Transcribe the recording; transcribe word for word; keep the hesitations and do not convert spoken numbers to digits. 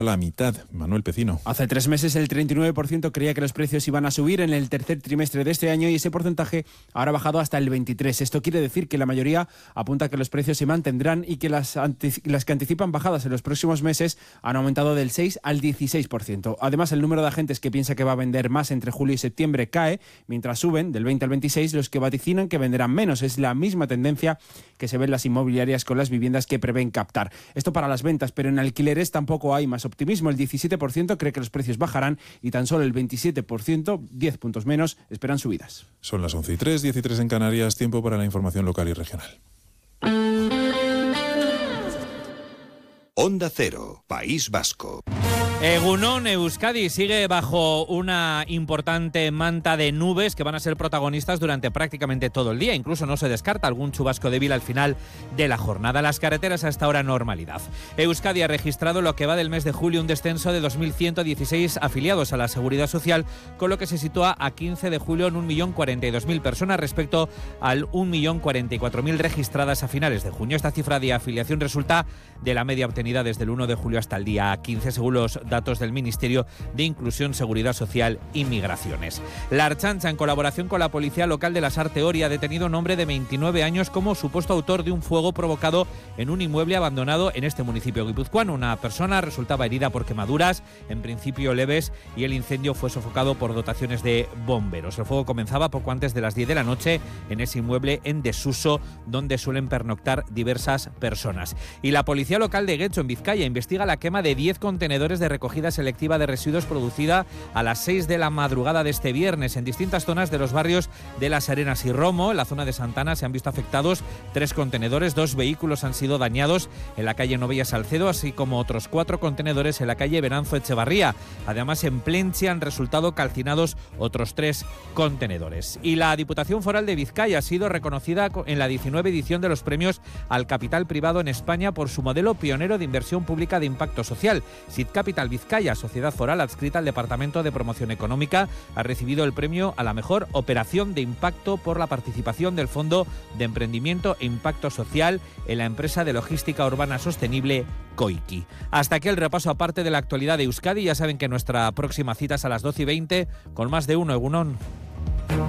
la mitad. Manuel Pecino. Hace tres meses el treinta y nueve por ciento creía que los precios iban a subir en el tercer trimestre de este año y ese porcentaje ahora ha bajado hasta el veintitrés por ciento. Esto quiere decir que la mayoría apunta a que los precios se mantendrán y que las, anti- las que anticipan bajadas en los próximos meses han aumentado del seis al dieciséis por ciento. Además, el número de agentes que piensa que va a vender más entre julio y septiembre cae, mientras suben del veinte al veintiséis los que vaticinan que venderán menos. Es la misma tendencia que se ve en las inmobiliarias con las viviendas que prevén captar. Esto para las ventas, pero en alquileres tampoco hay más optimismo. El diecisiete por ciento cree que los precios bajarán y tan solo el veintisiete por ciento, diez puntos menos, esperan subidas. Son las once y tres, diez y tres en Canarias, tiempo para la información local y regional. Onda Cero, País Vasco. Egunon, Euskadi sigue bajo una importante manta de nubes que van a ser protagonistas durante prácticamente todo el día. Incluso no se descarta algún chubasco débil al final de la jornada. Las carreteras hasta ahora normalidad. Euskadi ha registrado lo que va del mes de julio un descenso de dos mil ciento dieciséis afiliados a la Seguridad Social, con lo que se sitúa a quince de julio en un millón cuarenta y dos mil personas respecto al un millón cuarenta y cuatro mil registradas a finales de junio. Esta cifra de afiliación resulta de la media obtenida desde el uno de julio hasta el día quince, según los datos del Ministerio de Inclusión, Seguridad Social y Migraciones. La Ertzaintza, en colaboración con la Policía Local de la Sarteoria, ha detenido a un hombre de veintinueve años como supuesto autor de un fuego provocado en un inmueble abandonado en este municipio guipuzcoano. Una persona resultaba herida por quemaduras, en principio leves, y el incendio fue sofocado por dotaciones de bomberos. El fuego comenzaba poco antes de las diez de la noche en ese inmueble en desuso, donde suelen pernoctar diversas personas. Y la Policía Local de Getxo, en Vizcaya, investiga la quema de diez contenedores de recogida selectiva de residuos producida a las seis de la madrugada de este viernes en distintas zonas de los barrios de Las Arenas y Romo. En la zona de Santana se han visto afectados tres contenedores, dos vehículos han sido dañados en la calle Novella Salcedo, así como otros cuatro contenedores en la calle Beranzo Echevarría. Además, en Plentzia han resultado calcinados otros tres contenedores. Y la Diputación Foral de Vizcaya ha sido reconocida en la diecinueve edición de los premios al capital privado en España por su modelo pionero de inversión pública de impacto social. Sid Capital Vizcaya, sociedad foral adscrita al Departamento de Promoción Económica, ha recibido el premio a la mejor operación de impacto por la participación del Fondo de Emprendimiento e Impacto Social en la empresa de logística urbana sostenible Koiki. Hasta aquí el repaso aparte de la actualidad de Euskadi. Ya saben que nuestra próxima cita es a las doce y veinte con más de uno. Egunon.